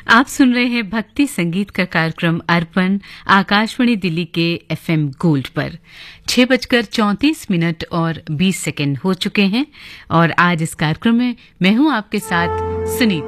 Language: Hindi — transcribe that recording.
आप सुन रहे हैं भक्ति संगीत का कार्यक्रम अर्पण आकाशवाणी दिल्ली के एफएम गोल्ड पर। 6:34 और 20 सेकंड हो चुके हैं और आज इस कार्यक्रम में मैं हूं आपके साथ सुनीता।